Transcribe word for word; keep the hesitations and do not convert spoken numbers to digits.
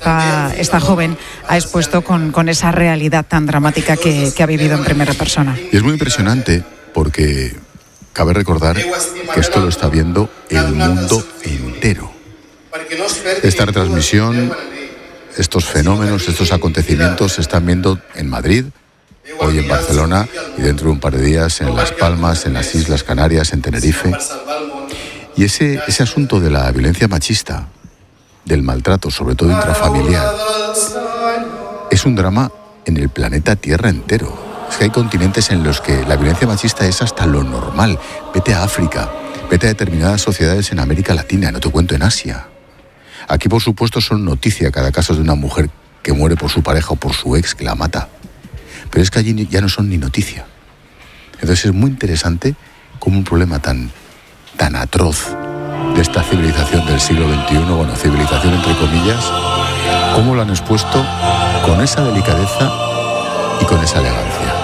esta, esta joven ha expuesto con, con esa realidad tan dramática que, que ha vivido en primera persona. Y es muy impresionante porque cabe recordar que esto lo está viendo el mundo entero. Esta retransmisión, estos fenómenos, estos acontecimientos se están viendo en Madrid, hoy en Barcelona y dentro de un par de días en Las Palmas, en las Islas Canarias, en Tenerife. Y ese, ese asunto de la violencia machista, del maltrato, sobre todo intrafamiliar, es un drama en el planeta Tierra entero. Es que hay continentes en los que la violencia machista es hasta lo normal. Vete a África, vete a determinadas sociedades en América Latina, no te cuento en Asia. Aquí, por supuesto, son noticia cada caso de una mujer que muere por su pareja o por su ex que la mata. Pero es que allí ya no son ni noticia. Entonces es muy interesante cómo un problema tan, tan atroz de esta civilización del siglo veintiuno, bueno, civilización entre comillas, cómo lo han expuesto con esa delicadeza y con esa elegancia.